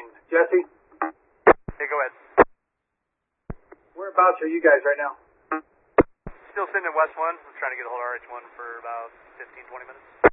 Jesse, Hey, go ahead. whereabouts are you guys right now? Still sitting in West 1. I'm trying to get a hold of RH1 for about 15, 20 minutes.